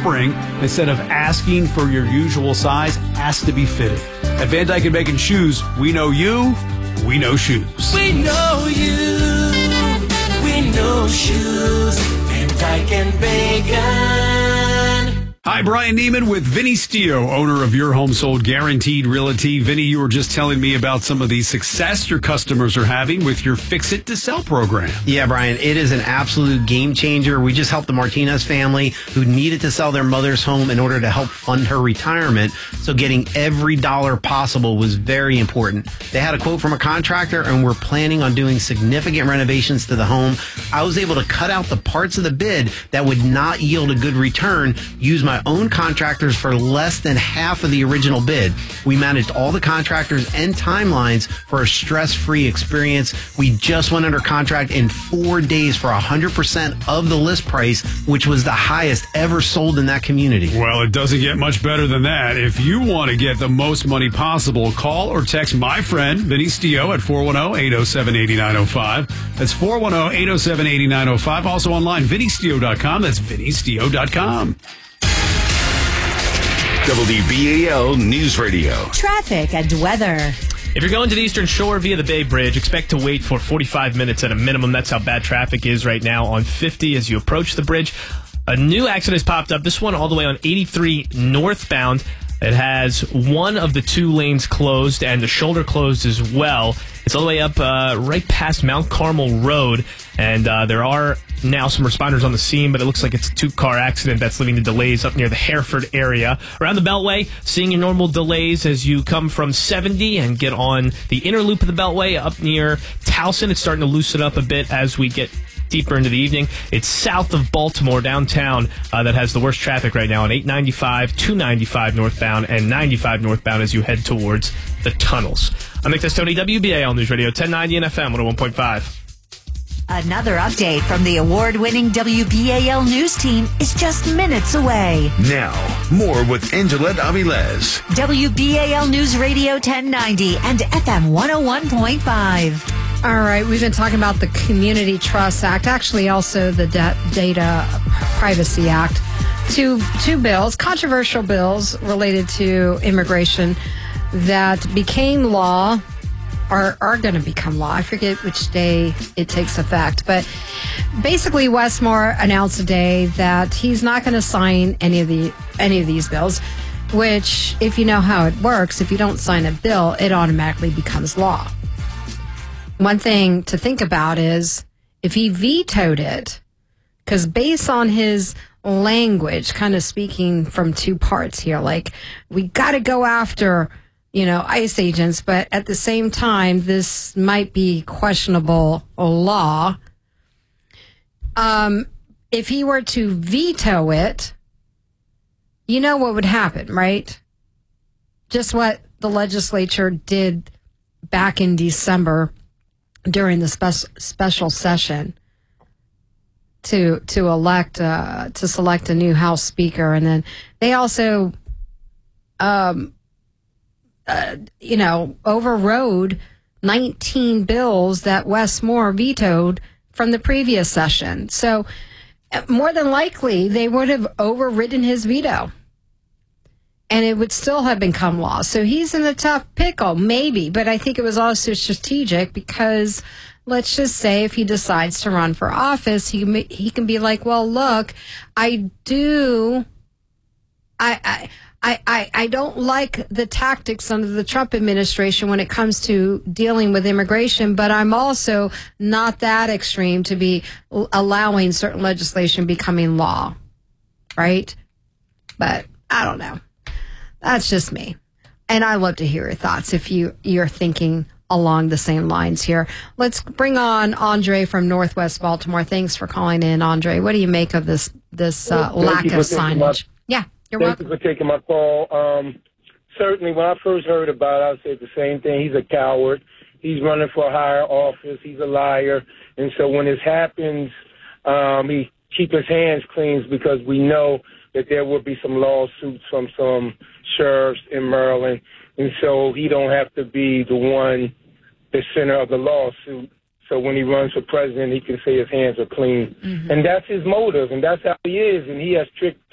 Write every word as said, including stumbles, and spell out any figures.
spring, instead of asking for your usual size, ask to be fitted. At Van Dyke and Bacon Shoes, we know you, we know shoes. We know you, we know shoes. Van Dyke and Bacon. Hi, Brian Neiman with Vinny Stio, owner of Your Home Sold Guaranteed Realty. Vinny, you were just telling me about some of the success your customers are having with your Fix It to Sell program. Yeah, Brian, it is an absolute game changer. We just helped the Martinez family who needed to sell their mother's home in order to help fund her retirement. So getting every dollar possible was very important. They had a quote from a contractor and we're planning on doing significant renovations to the home. I was able to cut out the parts of the bid that would not yield a good return, use my own contractors for less than half of the original bid. We managed all the contractors and timelines for a stress-free experience. We just went under contract in four days for one hundred percent of the list price, which was the highest ever sold in that community. Well, it doesn't get much better than that. If you want to get the most money possible, call or text my friend, Vinny Stio, at four one zero, eight zero seven, eight nine zero five. That's four one zero, eight zero seven, eight nine zero five. Also online, vinny stio dot com. That's vinny stio dot com. W B A L News Radio. Traffic and weather. If you're going to the Eastern Shore via the Bay Bridge, expect to wait for forty-five minutes at a minimum. That's how bad traffic is right now on fifty as you approach the bridge. A new accident has popped up, this one all the way on eighty-three northbound. It has one of the two lanes closed and the shoulder closed as well. It's all the way up uh, right past Mount Carmel Road, and uh, there are now some responders on the scene, but it looks like it's a two-car accident that's leading to delays up near the Hereford area. Around the Beltway, seeing your normal delays as you come from seventy and get on the inner loop of the Beltway up near Towson. It's starting to loosen up a bit as we get deeper into the evening. It's south of Baltimore, downtown, uh, that has the worst traffic right now on eight ninety-five, two ninety-five northbound, and ninety-five northbound as you head towards the tunnels. I'm Nick Testoni, W B A L News Radio, ten ninety and F M one oh one point five. Another update from the award-winning W B A L News team is just minutes away. Now, more with Angela Avilés. W B A L News Radio ten ninety and F M one oh one point five. All right, we've been talking about the Community Trust Act, actually also the Da- Data Privacy Act. Two, two bills, controversial bills related to immigration that became law, are, are going to become law. I forget which day it takes effect. But basically, Wes Moore announced today that he's not going to sign any of the any of these bills, which, if you know how it works, if you don't sign a bill, it automatically becomes law. One thing to think about is if he vetoed it, because based on his language, kind of speaking from two parts here, like we got to go after, you know, ICE agents, but at the same time, this might be questionable law. Um, if he were to veto it, you know what would happen, right? Just what the legislature did back in December during the spe- special session to to elect uh, to select a new House Speaker, and then they also, um, uh, you know, overrode nineteen bills that Wes Moore vetoed from the previous session. So, more than likely, they would have overridden his veto, and it would still have become law. So he's in a tough pickle, maybe. But I think it was also strategic because, let's just say, if he decides to run for office, he he can be like, well, look, I do, I I I I, I don't like the tactics under the Trump administration when it comes to dealing with immigration, but I'm also not that extreme to be allowing certain legislation becoming law, right? But I don't know. That's just me. And I'd love to hear your thoughts if you, you're thinking along the same lines here. Let's bring on Andre from Northwest Baltimore. Thanks for calling in, Andre. What do you make of this this uh, well, lack of signage? My, yeah, you're thank welcome. you for taking my call. Um, certainly, when I first heard about it, I said the same thing. He's a coward. He's running for a higher office. He's a liar. And so when this happens, um, he keep his hands clean because we know that there will be some lawsuits from some sheriffs in Maryland, and so he don't have to be the one, the center of the lawsuit. So when he runs for president, he can say his hands are clean. Mm-hmm. And that's his motive, and that's how he is, and he has tricked